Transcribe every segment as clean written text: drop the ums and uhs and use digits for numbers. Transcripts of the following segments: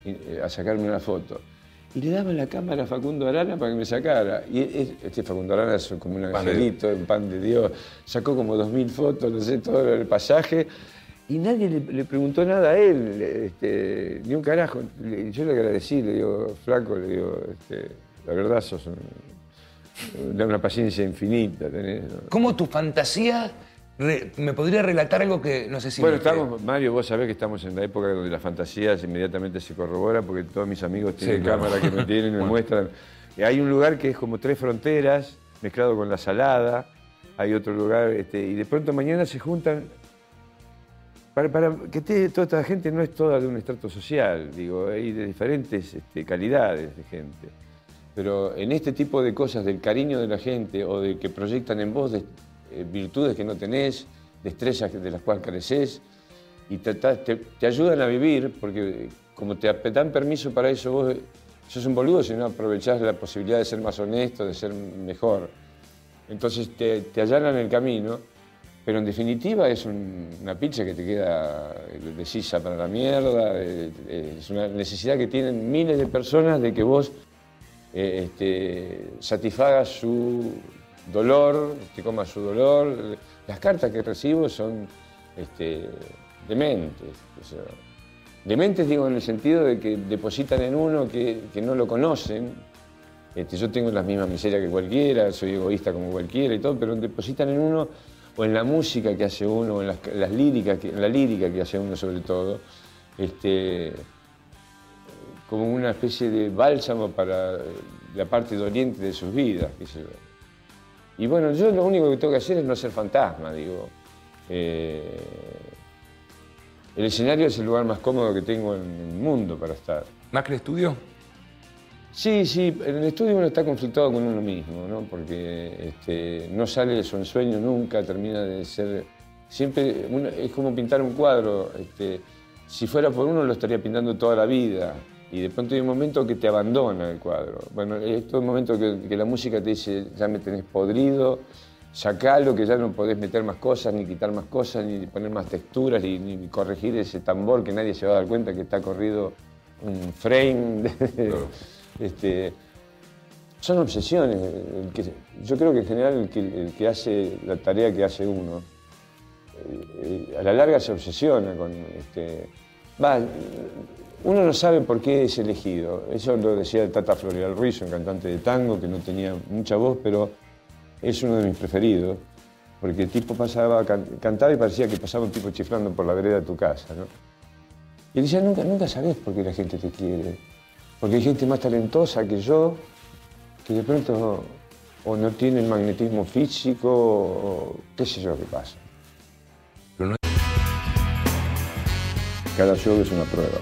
a sacarme una foto. Y le daban la cámara a Facundo Arana para que me sacara. Y este Facundo Arana es como un angelito, un pan de Dios. Sacó como 2000 fotos, no sé, todo el pasaje. Y nadie le preguntó nada a él, ni un carajo. Yo le agradecí, le digo, flaco, le digo, la verdad sos una paciencia infinita. Tenés, ¿no? ¿Cómo tu fantasía me podría relatar algo que no sé si... Bueno, Mario, vos sabés que estamos en la época donde las fantasías inmediatamente se corroboran porque todos mis amigos tienen cámara que me tienen y me muestran. Y hay un lugar que es como 3 fronteras, mezclado con la Salada. Hay otro lugar, y de pronto mañana se juntan... Para que toda esta gente no es toda de un estrato social, digo, hay de diferentes calidades de gente. Pero en este tipo de cosas del cariño de la gente o de que proyectan en vos virtudes que no tenés, destrezas de las cuales careces, y te ayudan a vivir, porque como te dan permiso para eso, vos sos un boludo si no aprovechás la posibilidad de ser más honesto, de ser mejor. Entonces te allanan el camino, pero en definitiva es una pizza que te queda de sisa para la mierda, es una necesidad que tienen miles de personas de que vos satisfagas su dolor, te comas su dolor. Las cartas que recibo son dementes. O sea, dementes digo en el sentido de que depositan en uno que no lo conocen. Yo tengo las mismas miserias que cualquiera, soy egoísta como cualquiera y todo, pero depositan en uno, o en la música que hace uno, o en las líricas, en la lírica que hace uno sobre todo, como una especie de bálsamo para la parte doliente de sus vidas, qué sé yo. Y bueno, yo lo único que tengo que hacer es no ser fantasma, digo. El escenario es el lugar más cómodo que tengo en el mundo para estar. ¿Más que el estudio? Sí, en el estudio uno está conflictado con uno mismo, ¿no? Porque no sale de su ensueño nunca, termina de ser... Siempre es como pintar un cuadro. Si fuera por uno lo estaría pintando toda la vida. Y de pronto hay un momento que te abandona el cuadro. Bueno, es todo un momento que la música te dice, ya me tenés podrido, sacalo, que ya no podés meter más cosas, ni quitar más cosas, ni poner más texturas, ni corregir ese tambor que nadie se va a dar cuenta que está corrido un frame. Son obsesiones. Yo creo que en general el que hace la tarea que hace uno, a la larga se obsesiona con... uno no sabe por qué es elegido. Eso lo decía Tata Floreal Ruiz, un cantante de tango que no tenía mucha voz, pero es uno de mis preferidos, porque el tipo cantaba y parecía que pasaba un tipo chiflando por la vereda de tu casa, ¿no? Y él decía, nunca sabés por qué la gente te quiere, porque hay gente más talentosa que yo, que de pronto o no tiene el magnetismo físico, o qué sé yo qué pasa. Pero no... Cada show es una prueba.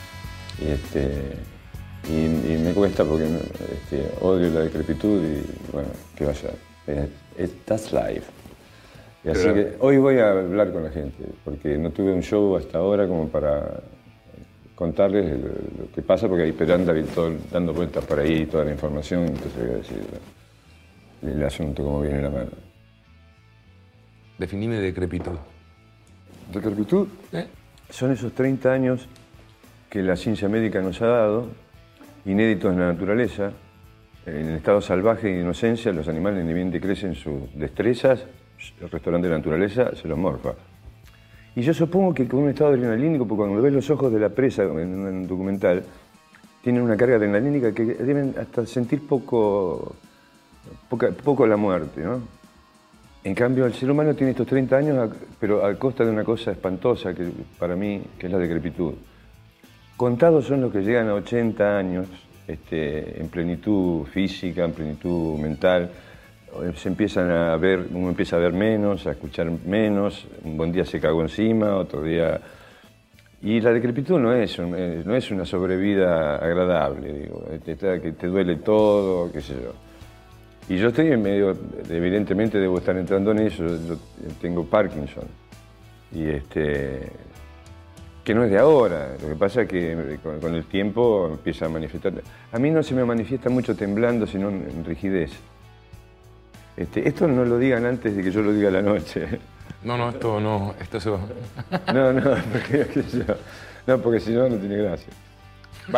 Y me cuesta porque odio la decrepitud y bueno, ¿qué va a ser? That's life. Y así que hoy voy a hablar con la gente, porque no tuve un show hasta ahora como para contarles lo que pasa, porque pero anda todo, dando vueltas por ahí toda la información, entonces voy a decir el asunto como viene la mano. Definime decrepitud. ¿Decrepitud? Son esos 30 años que la ciencia médica nos ha dado, inéditos en la naturaleza. En el estado salvaje y de inocencia, los animales ni bien decrecen sus destrezas, el restaurante de la naturaleza se los morfa. Y yo supongo que con un estado adrenalínico, porque cuando ves los ojos de la presa en un documental, tienen una carga adrenalínica que deben hasta sentir poco la muerte, ¿no? En cambio, el ser humano tiene estos 30 años, pero a costa de una cosa espantosa que para mí, que es la decrepitud. Contados son los que llegan a 80 años, en plenitud física, en plenitud mental. Uno empieza a ver menos, a escuchar menos, un buen día se cagó encima, otro día... Y la decrepitud no es una sobrevida agradable, digo, que te duele todo, qué sé yo. Y yo estoy en medio, evidentemente debo estar entrando en eso, yo tengo Parkinson. Y que no es de ahora, lo que pasa es que con el tiempo empieza a manifestar. A mí no se me manifiesta mucho temblando, sino en rigidez. Esto no lo digan antes de que yo lo diga a la noche. No, esto se va. No, porque si no, no tiene gracia.